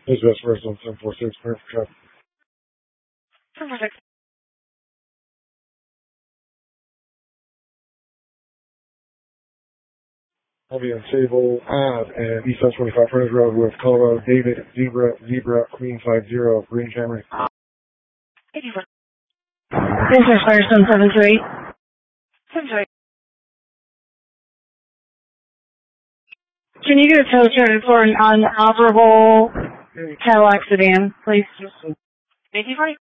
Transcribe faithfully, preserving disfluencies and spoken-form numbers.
His best first on seven four six, clear for traffic. seven four six. I'll be on Sable Ave and East South twenty-five Frontage Road with Colorado David Zebra Zebra Queen five zero Green Camry. eighty-four. Business Firestone seven two eight. seven two eight. Can you get a tow charge for an unoperable Cadillac sedan, please? eighteen forty.